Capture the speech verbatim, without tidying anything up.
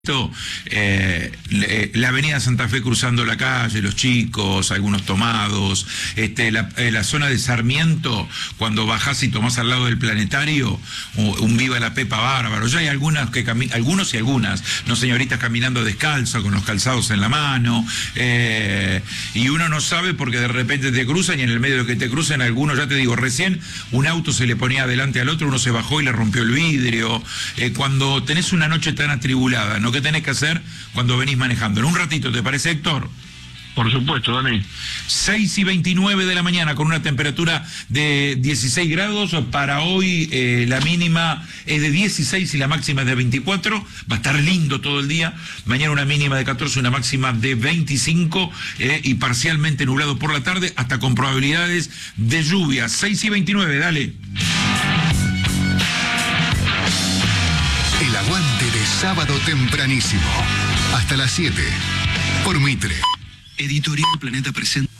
Eh, la avenida Santa Fe cruzando la calle, los chicos, algunos tomados, este, la, eh, la zona de Sarmiento, cuando bajás y tomás al lado del planetario, un viva la Pepa bárbaro. Ya hay algunas que algunos y algunas, no señoritas caminando descalzo, con los calzados en la mano, eh, y uno no sabe porque de repente te cruzan y en el medio de lo que te cruzan algunos, ya te digo, recién un auto se le ponía adelante al otro, uno se bajó y le rompió el vidrio. Eh, cuando tenés una noche tan atribulada, ¿no? ¿Qué tenés que hacer cuando venís manejando? En un ratito, ¿te parece, Héctor? Por supuesto, Dani. seis y veintinueve de la mañana con una temperatura de dieciséis grados. Para hoy eh, la mínima es de dieciséis y la máxima es de veinticuatro. Va a estar lindo todo el día. Mañana una mínima de catorce, una máxima de veinticinco eh, y parcialmente nublado por la tarde, hasta con probabilidades de lluvia. seis y veintinueve, dale. El aguante de sábado tempranísimo. Hasta las siete. Por Mitre. Editorial Planeta presenta.